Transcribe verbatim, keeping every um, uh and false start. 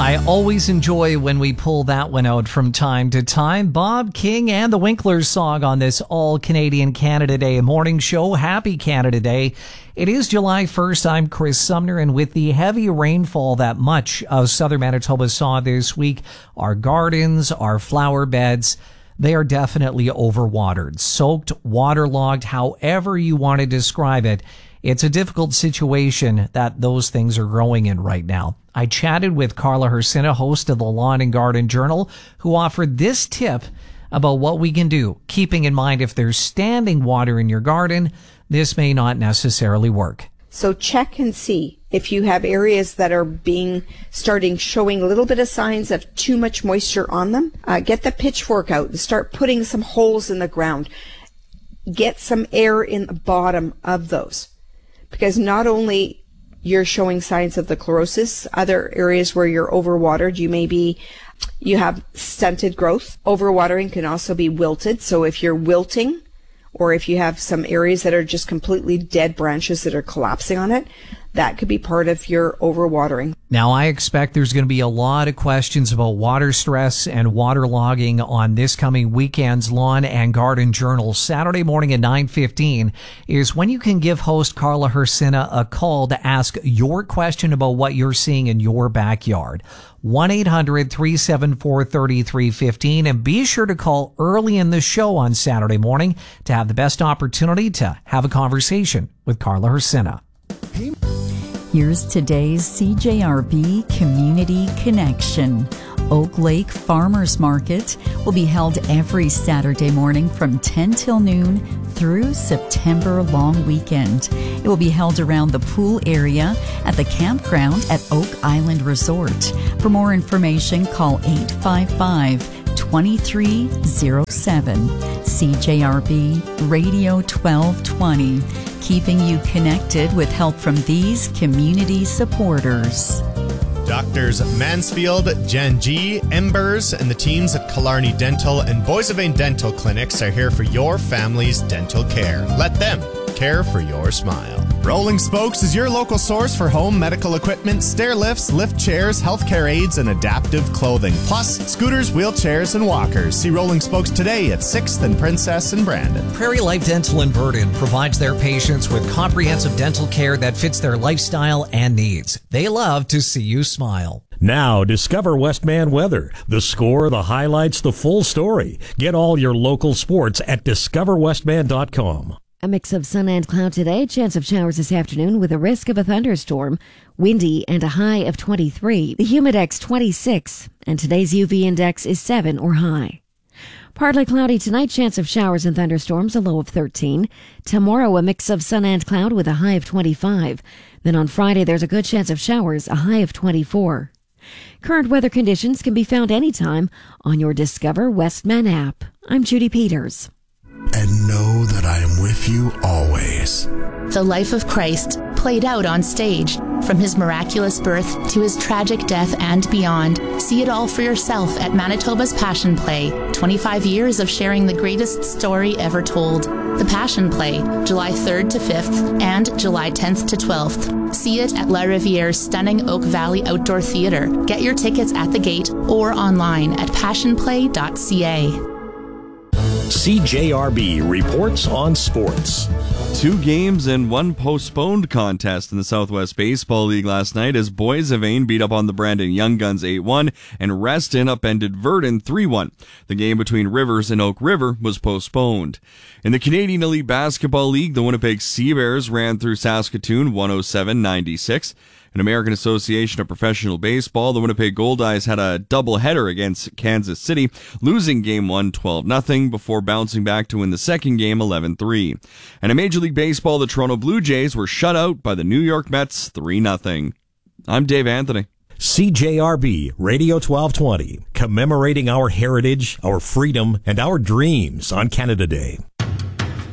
I always enjoy when we pull that one out from time to time. Bob King and the Winklers song on this All-Canadian Canada Day morning show. Happy Canada Day. It is July first. I'm Chris Sumner, and with the heavy rainfall that much of southern Manitoba saw this week, our gardens, our flower beds, they are definitely overwatered, soaked, waterlogged, however you want to describe it. It's a difficult situation that those things are growing in right now. I chatted with Carla Hersina, host of the Lawn and Garden Journal, who offered this tip about what we can do, keeping in mind if there's standing water in your garden, this may not necessarily work. So check and see if you have areas that are being starting showing a little bit of signs of too much moisture on them. Uh, get the pitchfork out and start putting some holes in the ground. Get some air in the bottom of those, because not only you're showing signs of the chlorosis, other areas where you're overwatered, you may be, you have stunted growth. Overwatering can also be wilted. So if you're wilting, or if you have some areas that are just completely dead branches that are collapsing on it, that could be part of your overwatering. Now, I expect there's going to be a lot of questions about water stress and waterlogging on this coming weekend's Lawn and Garden Journal. Saturday morning at nine fifteen is when you can give host Carla Hersina a call to ask your question about what you're seeing in your backyard. one eight hundred three seven four three three one five, and be sure to call early in the show on Saturday morning to have the best opportunity to have a conversation with Carla Hersina. Here's today's C J R B Community Connection. Oak Lake Farmers Market will be held every Saturday morning from ten till noon through September long weekend. It will be held around the pool area at the campground at Oak Island Resort. For more information, call eight five five, two three zero seven. C J R B Radio twelve twenty, keeping you connected with help from these community supporters. Doctors Mansfield, Jen G, Embers, and the teams at Killarney Dental and Boissevain Dental Clinics are here for your family's dental care. Let them care for your smile. Rolling Spokes is your local source for home medical equipment, stair lifts, lift chairs, healthcare aids, and adaptive clothing. Plus, scooters, wheelchairs, and walkers. See Rolling Spokes today at sixth and Princess in Brandon. Prairie Life Dental in Verdun provides their patients with comprehensive dental care that fits their lifestyle and needs. They love to see you smile. Now, discover Westman weather. The score, the highlights, the full story. Get all your local sports at discover westman dot com. A mix of sun and cloud today. Chance of showers this afternoon with a risk of a thunderstorm. Windy and a high of twenty-three. The humidex twenty-six. And today's U V index is seven or high. Partly cloudy tonight. Chance of showers and thunderstorms. A low of thirteen. Tomorrow a mix of sun and cloud with a high of twenty-five. Then on Friday there's a good chance of showers. A high of twenty-four. Current weather conditions can be found anytime on your Discover Westman app. I'm Judy Peters. And know that I am with you always. The life of Christ played out on stage, from his miraculous birth to his tragic death and beyond. See it all for yourself at Manitoba's Passion Play. twenty-five years of sharing the greatest story ever told. The Passion Play, July third to fifth and July tenth to twelfth. See it at La Riviere's stunning Oak Valley Outdoor Theatre. Get your tickets at the gate or online at passion play dot c a. C J R B reports on sports. Two games and one postponed contest in the Southwest Baseball League last night as Boissevain beat up on the Brandon Young Guns eight one and Reston upended Verdun three one. The game between Rivers and Oak River was postponed. In the Canadian Elite Basketball League, the Winnipeg Sea Bears ran through Saskatoon one oh seven ninety-six. In American Association of Professional Baseball, the Winnipeg Goldeyes had a doubleheader against Kansas City, losing Game one twelve nothing before bouncing back to win the second game eleven three. And in Major League Baseball, the Toronto Blue Jays were shut out by the New York Mets three nothing. I'm Dave Anthony. C J R B Radio twelve twenty, commemorating our heritage, our freedom, and our dreams on Canada Day.